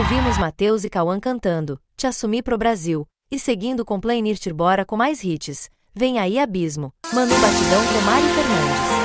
Ouvimos Mateus e Cauã cantando Te Assumi Pro Brasil, e seguindo com Plainirtir bora com mais hits. Vem aí Abismo, Manu Batidão com Mari Fernandes.